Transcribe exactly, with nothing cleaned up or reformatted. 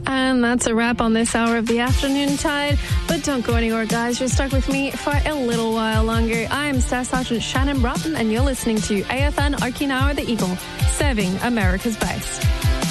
And that's a wrap on this hour of the Afternoon Tide. But don't go anywhere, guys. You're stuck with me for a little while longer. I'm Staff Sergeant Shannon Broughton, and you're listening to A F N Okinawa the Eagle, serving America's best.